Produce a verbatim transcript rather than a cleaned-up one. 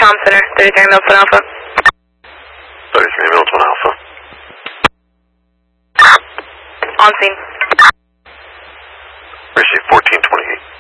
Comm Center, thirty-three Milton Alpha. thirty-three Milton Alpha. On scene. Receive fourteen twenty-eight.